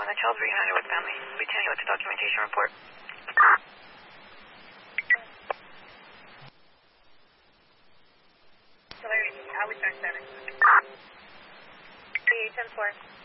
the child 300 with family. Lieutenant, what's the documentation report? Sorry, I was 7. 10-4.